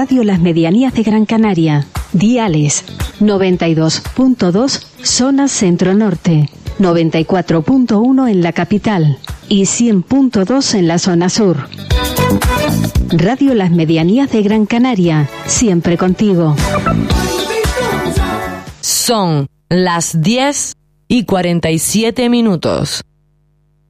Radio Las Medianías de Gran Canaria. Diales 92.2 zona centro-norte, 94.1 en la capital y 100.2 en la zona sur. Radio Las Medianías de Gran Canaria, siempre contigo. Son las 10:47.